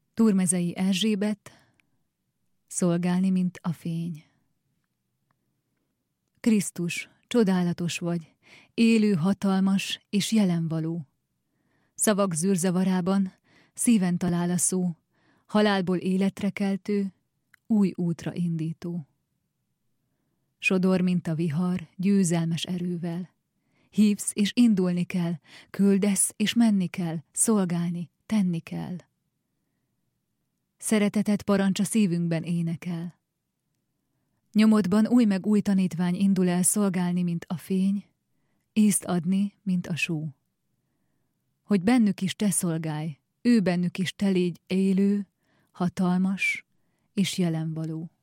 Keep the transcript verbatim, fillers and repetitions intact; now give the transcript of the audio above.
Turmezei Erzsébet, szolgálni, mint a fény. Krisztus, csodálatos vagy, élő, hatalmas és jelenvaló. Szavak zűrzavarában szíven talál a szó, halálból életre keltő, új útra indító. Sodor, mint a vihar, győzelmes erővel. Hívsz, és indulni kell, küldesz, és menni kell, szolgálni, tenni kell. Szereteted parancs a szívünkben énekel. Nyomodban új meg új tanítvány indul el szolgálni, mint a fény, ízt adni, mint a só. Hogy bennük is te szolgálj, ő bennük is te légy élő, hatalmas és jelenvaló.